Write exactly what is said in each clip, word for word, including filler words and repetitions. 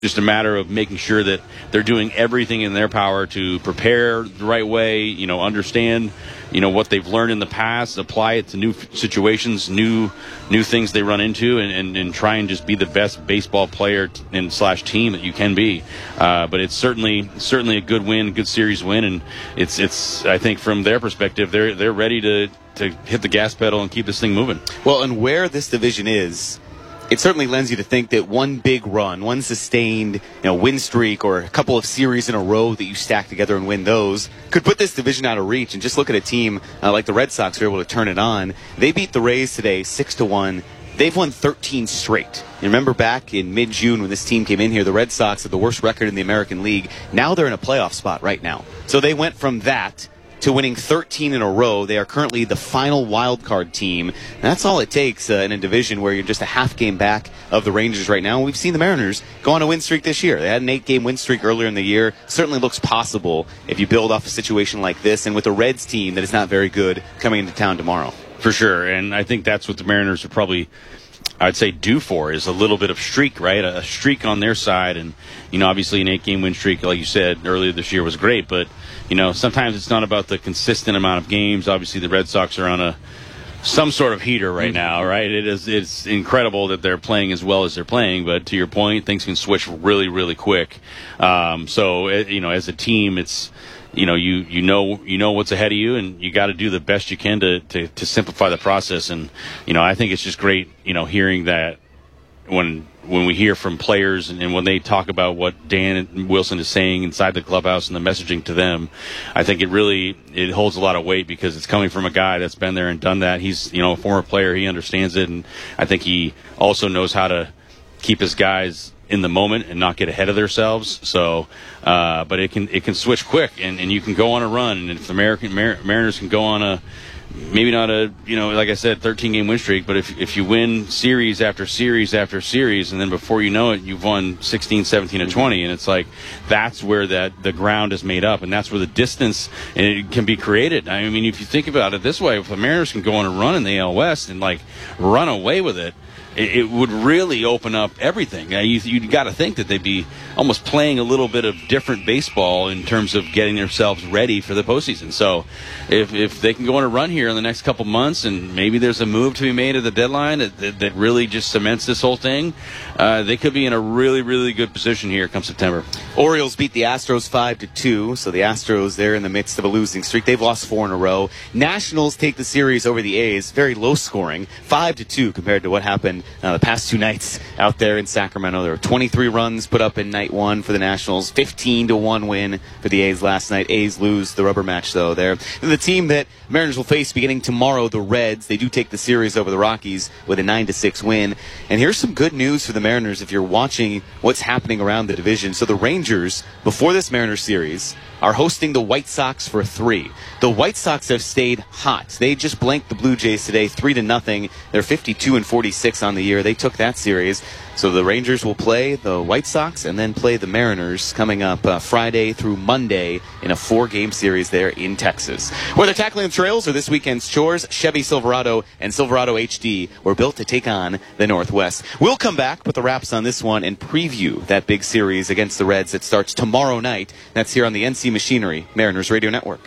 just a matter of making sure that they're doing everything in their power to prepare the right way, you know, understand, you know, what they've learned in the past, apply it to new situations, new new things they run into, and, and, and try and just be the best baseball player and slash team that you can be. Uh, but it's certainly certainly a good win, good series win, and it's it's I think from their perspective, they're they're ready to to hit the gas pedal and keep this thing moving. Well, and where this division is, it certainly lends you to think that one big run, one sustained, you know, win streak, or a couple of series in a row that you stack together and win those, could put this division out of reach. And just look at a team uh, like the Red Sox who are able to turn it on. They beat the Rays today six to one. They've won thirteen straight. You remember back in mid-June when this team came in here, the Red Sox had the worst record in the American League. Now they're in a playoff spot right now. So they went from that to winning thirteen in a row. They are currently the final wild card team. And that's all it takes uh, in a division where you're just a half game back of the Rangers right now. And we've seen the Mariners go on a win streak this year. They had an eight-game win streak earlier in the year. Certainly looks possible if you build off a situation like this, and with a Reds team that is not very good coming into town tomorrow. For sure, and I think that's what the Mariners are probably, I'd say, due for, is a little bit of streak, right? A streak on their side. And, you know, obviously an eight-game win streak, like you said, earlier this year was great. But, you know, sometimes it's not about the consistent amount of games. Obviously the Red Sox are on a some sort of heater right now, right? It is it's incredible that they're playing as well as they're playing. But to your point, things can switch really, really quick. Um, so, it, you know, as a team, it's, you know, you, you know, you know what's ahead of you, and you got to do the best you can to, to, to simplify the process. And, you know, I think it's just great, you know, hearing that when, when we hear from players and, and when they talk about what Dan Wilson is saying inside the clubhouse and the messaging to them, I think it really, it holds a lot of weight because it's coming from a guy that's been there and done that. He's, you know, a former player. He understands it. And I think he also knows how to keep his guys in the moment and not get ahead of themselves. So, uh, but it can it can switch quick, and, and you can go on a run. And if the American Mar- Mariners can go on a, maybe not a, you know, like I said, thirteen game win streak, but if if you win series after series after series, and then before you know it, you've won sixteen, seventeen, and twenty, and it's like that's where that the ground is made up, and that's where the distance and it can be created. I mean, if you think about it this way, if the Mariners can go on a run in the A L West and like run away with it, it would really open up everything. Now, you you got to think that they'd be almost playing a little bit of different baseball in terms of getting themselves ready for the postseason. So if if they can go on a run here in the next couple months, and maybe there's a move to be made at the deadline that, that, that really just cements this whole thing, uh, they could be in a really, really good position here come September. Orioles beat the Astros five to two, so the Astros, they're in the midst of a losing streak. They've lost four in a row. Nationals take the series over the A's, very low scoring, five to two compared to what happened Uh, the past two nights out there in Sacramento. There were twenty-three runs put up in night one for the Nationals, fifteen to one win for the A's last night. A's lose the rubber match, though. They're the team that Mariners will face beginning tomorrow, the Reds. They do take the series over the Rockies with a nine to six win. And here's some good news for the Mariners if you're watching what's happening around the division. So the Rangers, before this Mariners series, are hosting the White Sox for three. The White Sox have stayed hot. They just blanked the Blue Jays today, three to nothing. They're fifty-two and forty-six on the year. They took that series. So the Rangers will play the White Sox and then play the Mariners coming up uh, Friday through Monday in a four-game series there in Texas. Whether tackling the trails or this weekend's chores, Chevy Silverado and Silverado H D were built to take on the Northwest. We'll come back with the wraps on this one and preview that big series against the Reds that starts tomorrow night. That's here on the N C Machinery Mariners Radio Network.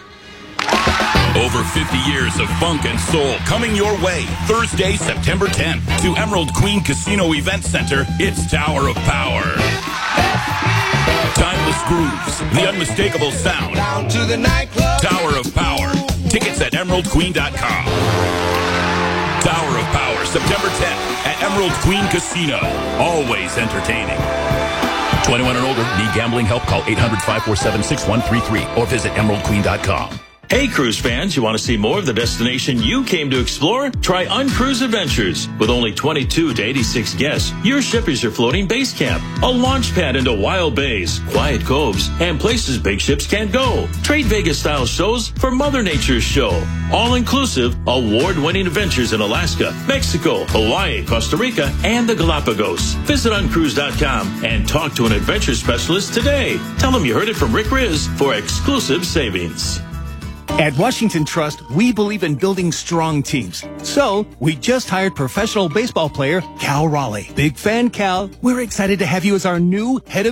Over fifty years of funk and soul coming your way. Thursday, September tenth, to Emerald Queen Casino Event Center, it's Tower of Power. Timeless grooves, the unmistakable sound. Down to the nightclub. Tower of Power. Tickets at emerald queen dot com. Tower of Power, September tenth, at Emerald Queen Casino. Always entertaining. twenty-one and older. Need gambling help? Call eight hundred, five four seven, six one three three or visit emerald queen dot com. Hey, cruise fans, you want to see more of the destination you came to explore? Try Uncruise Adventures. With only twenty-two to eighty-six guests, your ship is your floating base camp, a launch pad into wild bays, quiet coves, and places big ships can't go. Trade Vegas-style shows for Mother Nature's show. All-inclusive, award-winning adventures in Alaska, Mexico, Hawaii, Costa Rica, and the Galapagos. Visit uncruise dot com and talk to an adventure specialist today. Tell them you heard it from Rick Riz for exclusive savings. At Washington Trust, we believe in building strong teams. So, we just hired professional baseball player Cal Raleigh. Big fan, Cal. We're excited to have you as our new head of